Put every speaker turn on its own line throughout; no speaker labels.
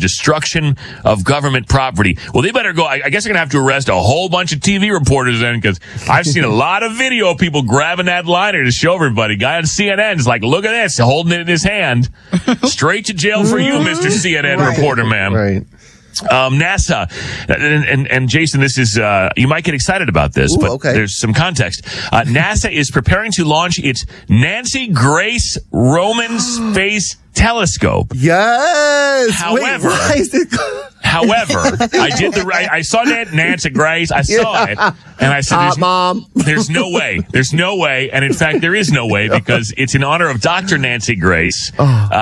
destruction of government property. Well, they better go. I guess they're going to have to arrest a whole bunch of TV reporters then, because I've seen a lot of video of people grabbing that liner to show everybody. Guy on CNN is like, look at this, holding it in his hand. Straight to jail for you, Mr. CNN reporter, man.
Right.
NASA, and Jason, this is, you might get excited about this, but there's some context. NASA is preparing to launch its Nancy Grace Roman Space Telescope.
Yes.
However,
wait, why is it
I saw that Nancy Grace. I saw it, and I said,
Mom,
there's no way. There's no way. And in fact, there is no way, because it's in honor of Dr. Nancy Grace,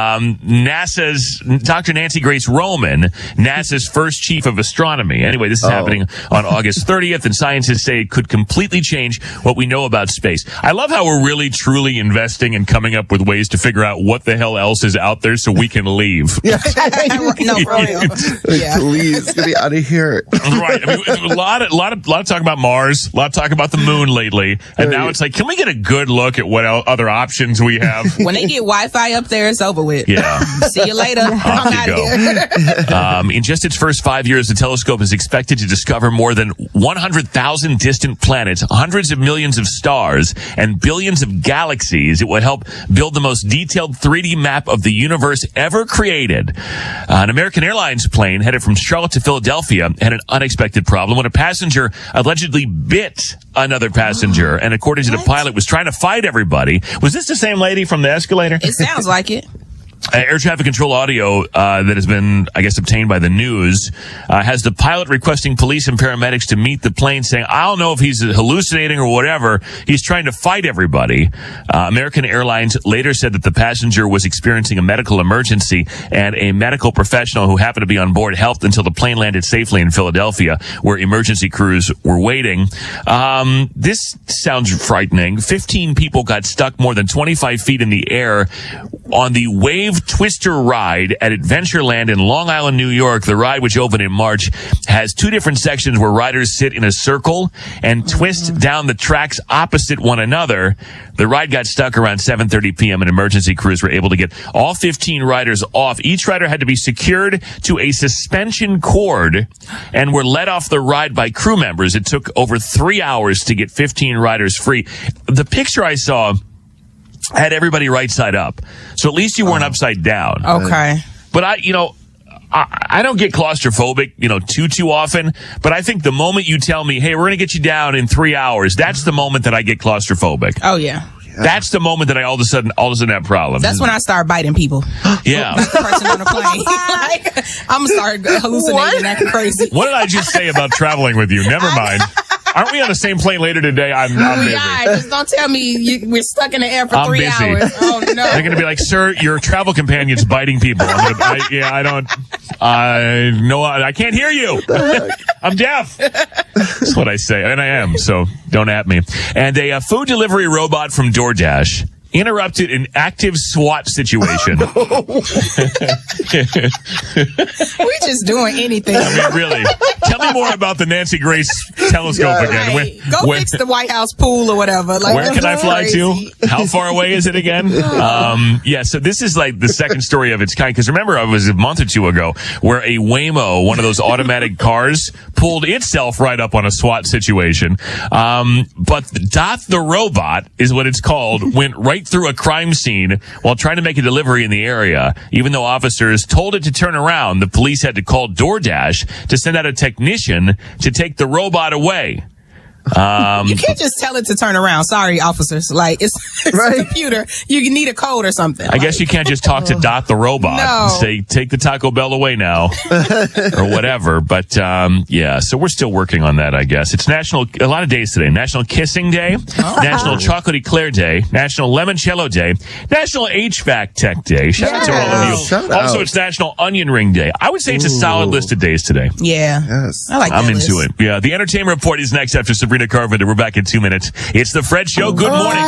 NASA's Dr. Nancy Grace Roman, NASA's first chief of astronomy. Anyway, this is happening on August 30th, and scientists say it could completely change what we know about space. I love how we're really, truly investing and coming up with ways to figure out what the hell else is out there so we can leave.
Yeah.
No, for real. Yeah.
Please get me out of here.
Right. I mean, a lot of talk about Mars, a lot of talk about the moon lately, and now it's like, can we get a good look at what other options we have?
When they get Wi-Fi up there, it's over with.
Yeah.
See you later.
Off you go. In just its first 5 years, the telescope is expected to discover more than 100,000 distant planets, hundreds of millions of stars, and billions of galaxies. It will help build the most detailed 3D map of the universe ever created. An American Airlines plane headed from Charlotte to Philadelphia had an unexpected problem when a passenger allegedly bit another passenger, and according to the pilot, was trying to fight everybody. Was this the same lady from the escalator?
It sounds like it.
Air traffic control audio that has been, I guess, obtained by the news has the pilot requesting police and paramedics to meet the plane, saying, I don't know if he's hallucinating or whatever. He's trying to fight everybody. American Airlines later said that the passenger was experiencing a medical emergency, and a medical professional who happened to be on board helped until the plane landed safely in Philadelphia, where emergency crews were waiting. This sounds frightening. 15 people got stuck more than 25 feet in the air on the Wave Twister ride at Adventureland in Long Island, New York. The ride, which opened in March, has two different sections where riders sit in a circle and twist down the tracks opposite one another. The ride got stuck around 7:30 p.m. and emergency crews were able to get all 15 riders off. Each rider had to be secured to a suspension cord and were let off the ride by crew members. It took over 3 hours to get 15 riders free. The picture I saw had everybody right side up, so at least you weren't upside down.
Okay.
But I don't get claustrophobic, too often, but I think the moment you tell me, hey, we're going to get you down in 3 hours, that's the moment that I get claustrophobic.
Oh, yeah.
That's the moment that I all of a sudden have problems.
That's when I start biting people.
Yeah.
Like the person on the plane. I'm going to start hallucinating and acting crazy.
What did I just say about traveling with you? Never mind. Aren't we on the same plane later today? I'm busy.
Yeah, just don't tell me we're stuck in the air for 3 hours. Oh, no.
They're going to be like, sir, your travel companion's biting people. I can't hear you. I'm deaf. That's what I say. And I am, so don't at me. And a food delivery robot from DoorDash interrupted an active SWAT situation.
We just doing anything.
I mean, really. Tell me more about the Nancy Grace telescope again.
Right. Go fix the White House pool or whatever. Like,
where can I fly to? How far away is it again? So this is like the second story of its kind. Because remember, it was a month or two ago where a Waymo, one of those automatic cars, pulled itself right up on a SWAT situation. But Dot the robot is what it's called, went right through a crime scene while trying to make a delivery in the area. Even though officers told it to turn around, the police had to call DoorDash to send out a technician to take the robot away.
You can't just tell it to turn around. Sorry, officers. Like, it's a computer. You need a code or something.
I guess you can't just talk to Dot the robot and say, take the Taco Bell away now or whatever. But, so we're still working on that, I guess. It's a lot of days today. National Kissing Day, National Chocolate Eclair Day, National Limoncello Day, National HVAC Tech Day. Shout out to all of you. Also, it's National Onion Ring Day. I would say it's a solid list of days today.
Yeah.
Yes.
I like that
I'm
list.
into it. Yeah. The Entertainment Report is next after Sabrina Carpenter. We're back in 2 minutes. It's The Fred Show. Good morning.